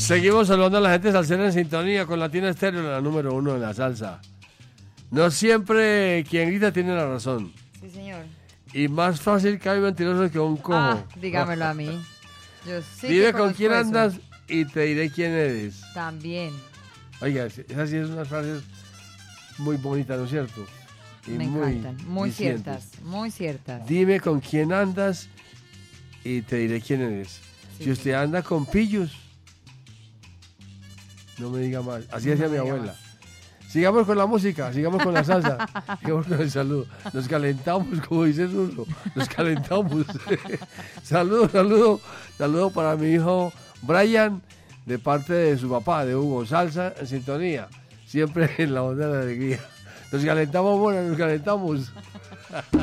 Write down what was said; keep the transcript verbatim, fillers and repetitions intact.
Seguimos saludando a la gente salsera en sintonía con Latina Estéreo, la número uno en la salsa. No siempre quien grita tiene la razón. Sí, señor. Y más fácil cae mentiroso que un cojo. Ah, dígamelo a mí. Yo sí Dime que con conozco quién eso. andas y te diré quién eres. También. Oiga, esas sí es unas frases muy bonitas, ¿no es cierto? Y Me muy encantan. Muy dicientes. ciertas. Muy ciertas. Dime con quién andas y te diré quién eres. Sí, Si usted sí. anda con pillos, no me diga mal. Así No decía me mi diga abuela. más. Sigamos con la música, sigamos con la salsa, sigamos con el saludo. Nos calentamos, como dice Rulo, nos calentamos. Saludo, saludo, saludo para mi hijo Brian, de parte de su papá, de Hugo. Salsa en sintonía, siempre en la onda de la alegría. Nos calentamos, bueno, nos calentamos.